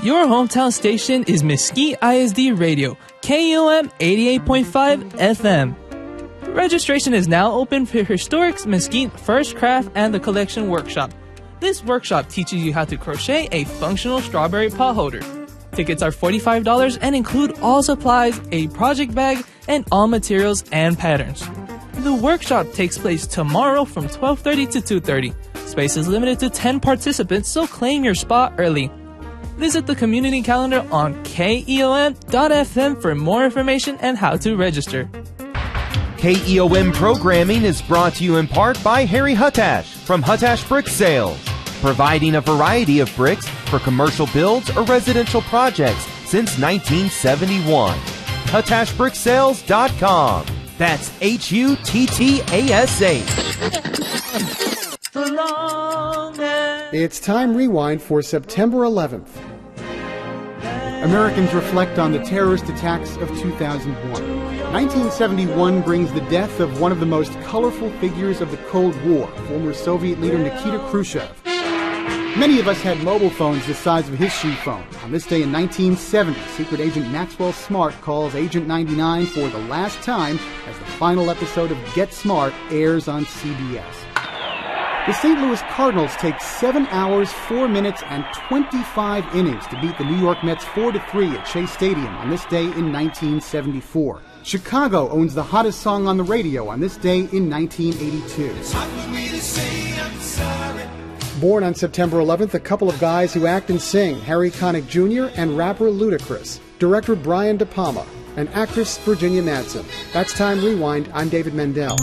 Your hometown station is Mesquite ISD Radio, KUM 88.5 FM. Registration is now open for Historic Mesquite First Craft and the Collection Workshop. This workshop teaches you how to crochet a functional strawberry pot holder. Tickets are $45 and include all supplies, a project bag, and all materials and patterns. The workshop takes place tomorrow from 12:30 to 2:30. Space is limited to 10 participants, so claim your spot early. Visit the community calendar on KEOM.FM for more information and how to register. KEOM programming is brought to you in part by Harry Huttash from Huttash Brick Sales, providing a variety of bricks for commercial builds or residential projects since 1971. HuttashBrickSales.com. That's HUTTASH. It's Time Rewind for September 11th. Americans reflect on the terrorist attacks of 2001. 1971 brings the death of one of the most colorful figures of the Cold War, former Soviet leader Nikita Khrushchev. Many of us had mobile phones the size of his shoe phone. On this day in 1970, Secret Agent Maxwell Smart calls Agent 99 for the last time as the final episode of Get Smart airs on CBS. The St. Louis Cardinals take 7 hours, 4 minutes, and 25 innings to beat the New York Mets 4-3 at Shea Stadium on this day in 1974. Chicago owns the hottest song on the radio on this day in 1982. It's hard for me to say I'm sorry. Born on September 11th, a couple of guys who act and sing, Harry Connick Jr. and rapper Ludacris, director Brian De Palma, and actress Virginia Madsen. That's Time Rewind. I'm David Mendel.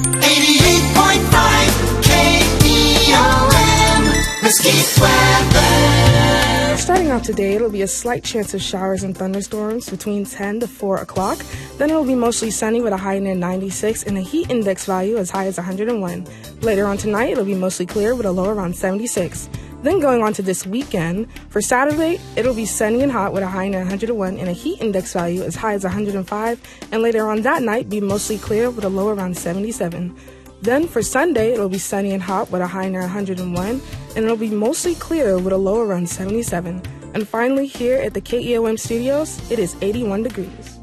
88.5 KEOM, Mesquite weather. Starting off today, it'll be a slight chance of showers and thunderstorms between 10 to 4 o'clock. Then it'll be mostly sunny with a high near 96 and a heat index value as high as 101. Later on tonight, it'll be mostly clear with a low around 76. Then going on to this weekend, for Saturday, it'll be sunny and hot with a high near 101 and a heat index value as high as 105. And later on that night, be mostly clear with a low around 77. Then for Sunday, it'll be sunny and hot with a high near 101, and it'll be mostly clear with a low around 77. And finally, here at the KEOM studios, it is 81 degrees.